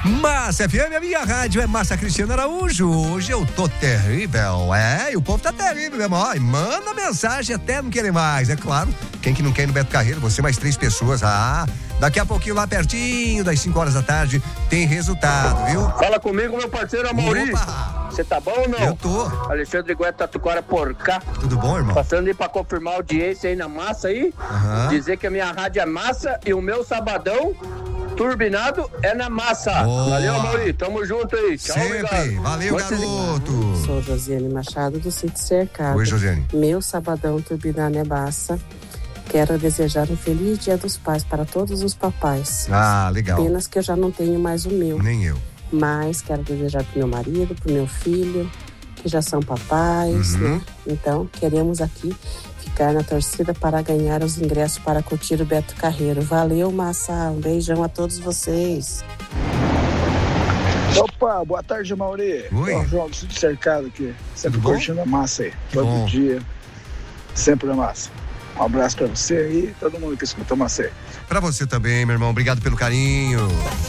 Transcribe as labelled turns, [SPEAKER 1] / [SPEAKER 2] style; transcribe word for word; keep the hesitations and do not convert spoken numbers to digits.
[SPEAKER 1] Massa F M, a minha rádio é Massa Cristiano Araújo. Hoje eu tô terrível, é, e o povo tá terrível mesmo, ó, e manda mensagem até não querer mais, é claro. Quem que não quer ir no Beto Carreiro, você mais três pessoas, ah, daqui a pouquinho lá pertinho, das cinco horas da tarde, tem resultado, viu?
[SPEAKER 2] Fala comigo, meu parceiro Amaury. Você tá bom ou não?
[SPEAKER 1] Eu tô.
[SPEAKER 2] Alexandre Guetta, Tatuquara por cá.
[SPEAKER 1] Tudo bom, irmão?
[SPEAKER 2] Passando aí pra confirmar a audiência aí na massa aí.
[SPEAKER 1] Uhum.
[SPEAKER 2] Dizer que a minha rádio é massa e o meu sabadão turbinado é na massa.
[SPEAKER 1] Boa.
[SPEAKER 2] Valeu, Amaury. Tamo junto aí. Tchau,
[SPEAKER 1] Sempre.
[SPEAKER 2] obrigado.
[SPEAKER 1] Valeu,
[SPEAKER 2] Pode
[SPEAKER 1] garoto.
[SPEAKER 3] Sou Josiane Machado, do Sítio Cercado.
[SPEAKER 1] Oi, Josiane.
[SPEAKER 3] Meu sabadão turbinado é massa. Quero desejar um feliz Dia dos Pais para todos os papais.
[SPEAKER 1] Ah, legal.
[SPEAKER 3] Apenas que eu já não tenho mais o meu.
[SPEAKER 1] Nem eu.
[SPEAKER 3] Mas quero desejar pro meu marido, pro meu filho, que já são papais,
[SPEAKER 1] Uhum.
[SPEAKER 3] né? Então, queremos aqui ficar na torcida para ganhar os ingressos para curtir o Beto Carreiro. Valeu, Massa. Um beijão a todos vocês.
[SPEAKER 4] Opa, boa tarde, Amaury.
[SPEAKER 1] Oi.
[SPEAKER 4] Ó, João do Sítio Cercado aqui. Sempre
[SPEAKER 1] Tudo bom?
[SPEAKER 4] curtindo a massa aí.
[SPEAKER 1] Que
[SPEAKER 4] Todo
[SPEAKER 1] bom.
[SPEAKER 4] dia. Sempre a massa. Um abraço pra você aí, todo mundo que escuta a massa aí.
[SPEAKER 1] Pra você também, meu irmão, obrigado pelo carinho.